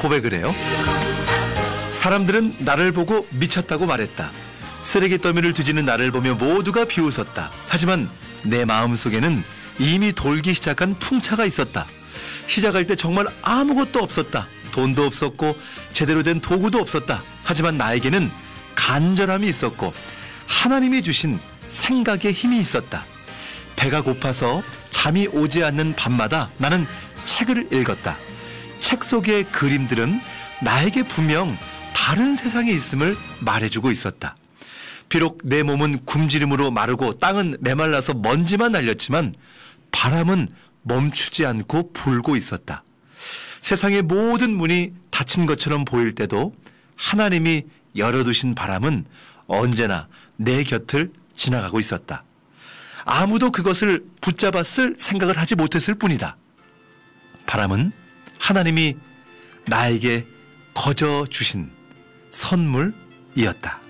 고백을 해요. 사람들은 나를 보고 미쳤다고 말했다. 쓰레기 더미를 뒤지는 나를 보며 모두가 비웃었다. 하지만 내 마음속에는 이미 돌기 시작한 풍차가 있었다. 시작할 때 정말 아무것도 없었다. 돈도 없었고 제대로 된 도구도 없었다. 하지만 나에게는 간절함이 있었고 하나님이 주신 생각의 힘이 있었다. 배가 고파서 잠이 오지 않는 밤마다 나는 책을 읽었다. 책 속의 그림들은 나에게 분명 다른 세상에 있음을 말해주고 있었다. 비록 내 몸은 굶주림으로 마르고 땅은 메말라서 먼지만 날렸지만 바람은 멈추지 않고 불고 있었다. 세상의 모든 문이 닫힌 것처럼 보일 때도 하나님이 열어두신 바람은 언제나 내 곁을 지나가고 있었다. 아무도 그것을 붙잡았을 생각을 하지 못했을 뿐이다. 바람은 하나님이 나에게 거저 주신 선물이었다.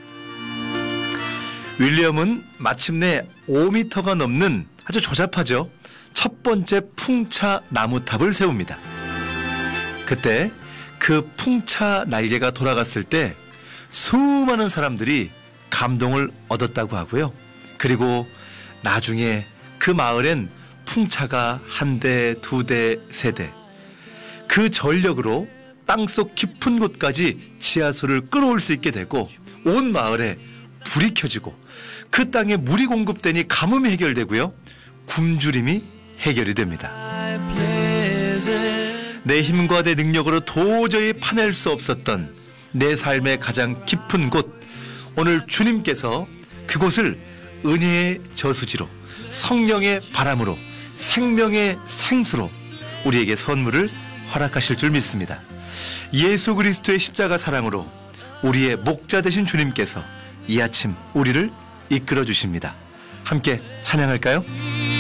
윌리엄은 마침내 5m가 넘는 아주 조잡하죠. 첫 번째 풍차 나무탑을 세웁니다. 그때 그 풍차 날개가 돌아갔을 때 수많은 사람들이 감동을 얻었다고 하고요. 그리고 나중에 그 마을엔 풍차가 한 대, 두 대, 세 대. 그 전력으로 땅속 깊은 곳까지 지하수를 끌어올 수 있게 되고 온 마을에 불이 켜지고 그 땅에 물이 공급되니 가뭄이 해결되고요. 굶주림이 해결이 됩니다. 내 힘과 내 능력으로 도저히 파낼 수 없었던 내 삶의 가장 깊은 곳, 오늘 주님께서 그곳을 은혜의 저수지로, 성령의 바람으로, 생명의 생수로 우리에게 선물을 허락하실 줄 믿습니다. 예수 그리스도의 십자가 사랑으로 우리의 목자 되신 주님께서 이 아침 우리를 이끌어 주십니다. 함께 찬양할까요?